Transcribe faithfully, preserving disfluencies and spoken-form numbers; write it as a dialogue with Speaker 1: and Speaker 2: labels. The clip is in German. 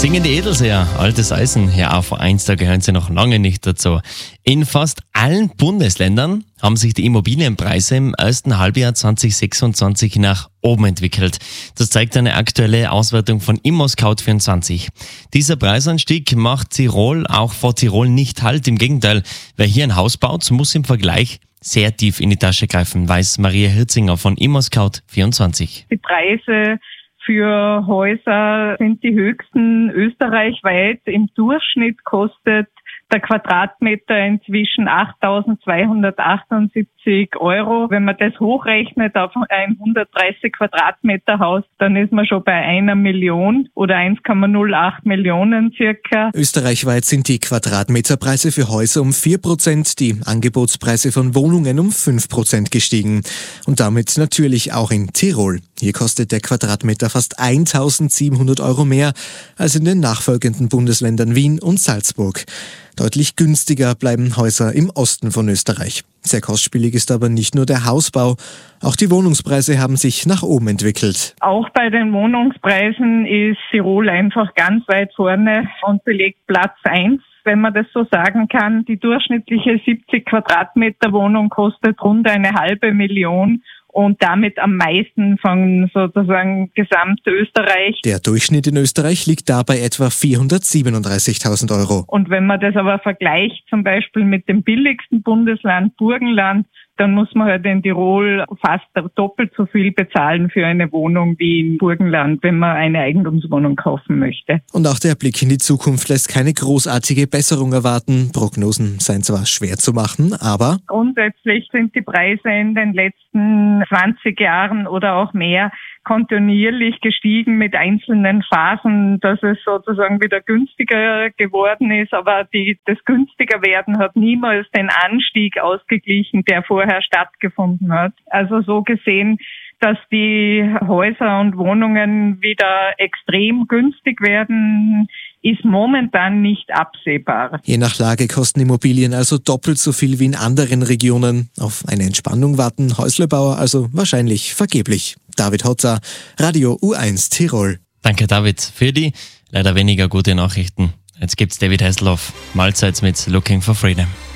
Speaker 1: Singen die Edelseher, altes Eisen, ja auf eins, da gehören sie noch lange nicht dazu. In fast allen Bundesländern haben sich die Immobilienpreise im ersten Halbjahr zwanzig sechsundzwanzig nach oben entwickelt. Das zeigt eine aktuelle Auswertung von ImmoScout vierundzwanzig. Dieser Preisanstieg macht Tirol auch vor Tirol nicht halt. Im Gegenteil, wer hier ein Haus baut, muss im Vergleich sehr tief in die Tasche greifen, weiß Maria Hirzinger von ImmoScout vierundzwanzig.
Speaker 2: Die Preise für Häuser sind die höchsten österreichweit. Im Durchschnitt kostet der Quadratmeter inzwischen achttausendzweihundertachtundsiebzig Euro. Wenn man das hochrechnet auf ein hundertdreißig Quadratmeter Haus, dann ist man schon bei einer Million oder eins Komma null acht Millionen circa.
Speaker 3: Österreichweit sind die Quadratmeterpreise für Häuser um vier Prozent, die Angebotspreise von Wohnungen um fünf Prozent gestiegen. Und damit natürlich auch in Tirol. Hier kostet der Quadratmeter fast eintausendsiebenhundert Euro mehr als in den nachfolgenden Bundesländern Wien und Salzburg. Deutlich günstiger bleiben Häuser im Osten von Österreich. Sehr kostspielig ist aber nicht nur der Hausbau. Auch die Wohnungspreise haben sich nach oben entwickelt.
Speaker 2: Auch bei den Wohnungspreisen ist Tirol einfach ganz weit vorne und belegt Platz eins, wenn man das so sagen kann. Die durchschnittliche siebzig Quadratmeter Wohnung kostet rund eine halbe Million. Und damit am meisten von sozusagen Gesamtösterreich.
Speaker 3: Der Durchschnitt in Österreich liegt dabei etwa vierhundertsiebenunddreißigtausend Euro.
Speaker 2: Und wenn man das aber vergleicht zum Beispiel mit dem billigsten Bundesland Burgenland, dann muss man halt in Tirol fast doppelt so viel bezahlen für eine Wohnung wie in Burgenland, wenn man eine Eigentumswohnung kaufen möchte.
Speaker 3: Und auch der Blick in die Zukunft lässt keine großartige Besserung erwarten. Prognosen seien zwar schwer zu machen, aber
Speaker 2: grundsätzlich sind die Preise in den letzten zwanzig Jahren oder auch mehr kontinuierlich gestiegen mit einzelnen Phasen, dass es sozusagen wieder günstiger geworden ist. Aber die, das günstiger werden hat niemals den Anstieg ausgeglichen, der vorher stattgefunden hat. Also so gesehen, dass die Häuser und Wohnungen wieder extrem günstig werden, ist momentan nicht absehbar.
Speaker 3: Je nach Lage kosten Immobilien also doppelt so viel wie in anderen Regionen. Auf eine Entspannung warten Häuslebauer also wahrscheinlich vergeblich. David Hotzer, Radio U eins Tirol.
Speaker 1: Danke David für die leider weniger gute Nachrichten. Jetzt gibt's David Hasselhoff, Mahlzeit mit Looking for Freedom.